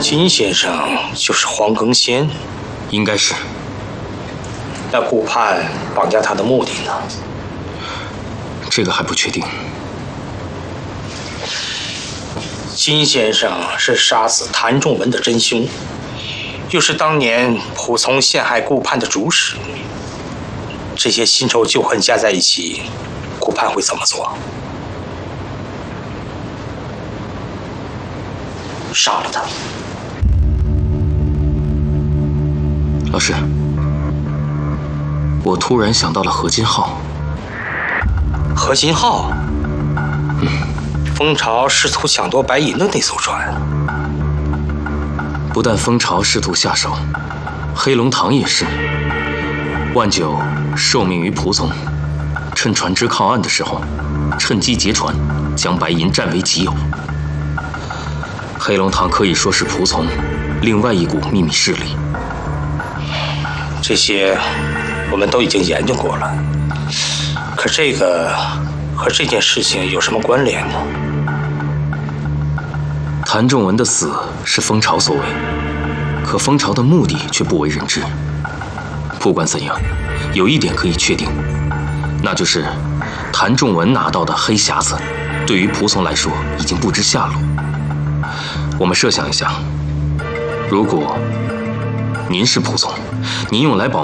金先生就是黄庚先， 应该是。 那顾盼绑架他的目的呢？ 这个还不确定。 金先生是杀死谭仲文的真凶，又是当年蒲松陷害顾盼的主使。这些新仇旧恨加在一起，顾盼会怎么做？杀了他。 老师，我突然想到了何金浩。 何金浩？蜂巢试图抢夺白银的那艘船。 不但蜂巢试图下手，黑龙堂也是。万九受命于蒲松，趁船只靠岸的时候，趁机劫船，将白银占为己有。黑龙堂可以说是蒲松另外一股秘密势力。 这些我们都已经研究过了，可这个和这件事情有什么关联呢？ 谭仲文的死是蜂巢所为，可蜂巢的目的却不为人知。不管怎样，有一点可以确定，那就是谭仲文拿到的黑匣子，对于蒲松来说已经不知下落。我们设想一下，如果您是蒲松，您用来保